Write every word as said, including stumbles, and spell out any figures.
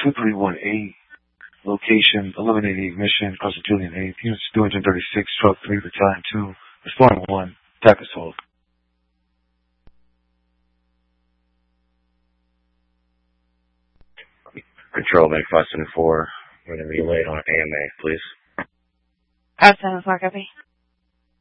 two three one eight, location eleven eighty-eight Mission, across the Julian eighth, units two thirty-six, truck three, battalion two, responding one, attack assault. Control, make five seven four. We're going to be late on A M A, please. five seven four, copy.